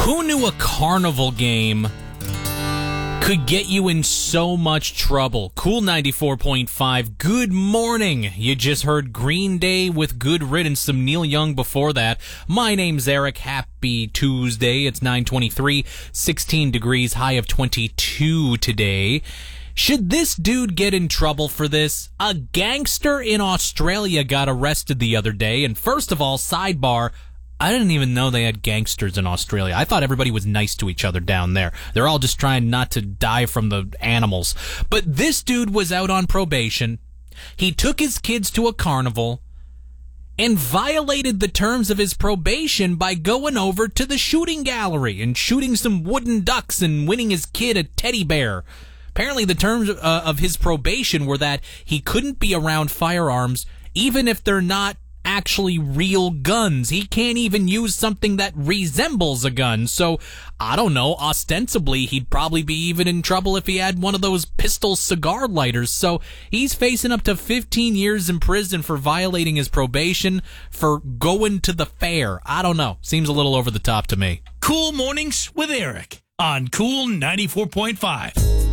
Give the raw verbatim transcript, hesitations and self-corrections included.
Who knew a carnival game could get you in so much trouble? Cool ninety-four point five, good morning. You just heard Green Day with Good Riddance, some Neil Young before that. My name's Eric. Happy Tuesday. It's nine twenty-three, sixteen degrees, high of twenty-two today. Should this dude get in trouble for this? A gangster in Australia got arrested the other day, and first of all, sidebar, I didn't even know they had gangsters in Australia. I thought everybody was nice to each other down there. They're all just trying not to die from the animals. But this dude was out on probation. He took his kids to a carnival and violated the terms of his probation by going over to the shooting gallery and shooting some wooden ducks and winning his kid a teddy bear. Apparently the terms uh, of his probation were that he couldn't be around firearms even if they're not actually real guns. He can't even use something that resembles a gun. So, I don't know, ostensibly he'd probably be even in trouble if he had one of those pistol cigar lighters. So, he's facing up to fifteen years in prison for violating his probation for going to the fair. I don't know. Seems a little over the top to me. Cool Mornings with Eric on Cool ninety-four point five.